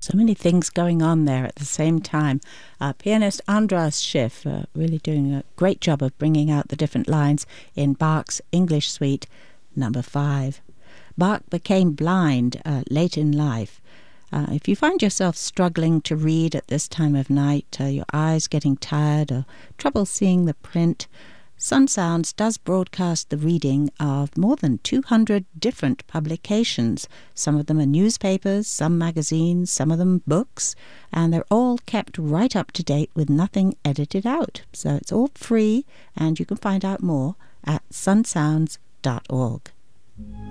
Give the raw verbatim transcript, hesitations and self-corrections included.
So many things going on there at the same time. Uh, pianist Andras Schiff uh, really doing a great job of bringing out the different lines in Bach's English Suite number five. Bach became blind uh, late in life. Uh, if you find yourself struggling to read at this time of night, uh, your eyes getting tired or trouble seeing the print, Sun Sounds does broadcast the reading of more than two hundred different publications. Some of them are newspapers, some magazines, some of them books, and they're all kept right up to date with nothing edited out. So it's all free, and you can find out more at sun sounds dot org.